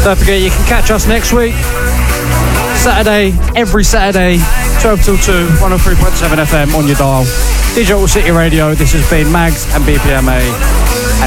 Don't forget, you can catch us next week, Saturday, every Saturday, 12 till 2, 103.7 FM on your dial. Digital City Radio, this has been Mags and BPMA.